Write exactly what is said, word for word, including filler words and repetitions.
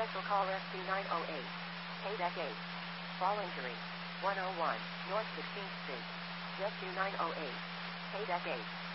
Special call S P nine oh eight. K-Deck eight. Fall injury. one oh one, North sixteenth Street. Rescue nine oh eight. K-Deck eight.